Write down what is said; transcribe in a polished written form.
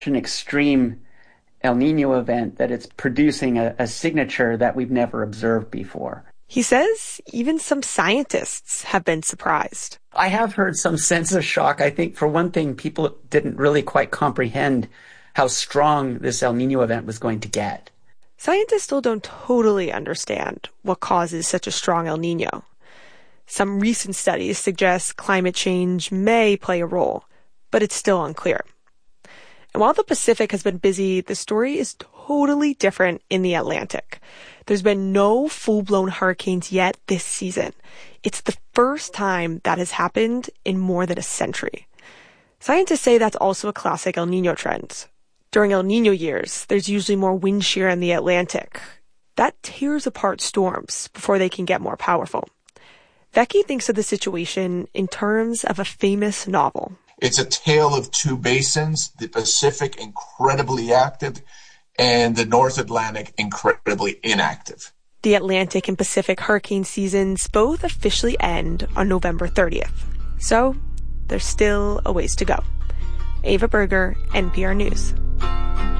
an extreme El Nino event that it's producing a signature that we've never observed before. He says even some scientists have been surprised. I have heard some sense of shock. I think, for one thing, people didn't really quite comprehend how strong this El Nino event was going to get. Scientists still don't totally understand what causes such a strong El Nino. Some recent studies suggest climate change may play a role, but it's still unclear. And while the Pacific has been busy, the story is totally different in the Atlantic. There's been no full-blown hurricanes yet this season. It's the first time that has happened in more than a century. Scientists say that's also a classic El Nino trend. During El Nino years, there's usually more wind shear in the Atlantic. That tears apart storms before they can get more powerful. Becky thinks of the situation in terms of a famous novel. It's a tale of two basins, the Pacific incredibly active and the North Atlantic incredibly inactive. The Atlantic and Pacific hurricane seasons both officially end on November 30th. So there's still a ways to go. Ava Berger, NPR News.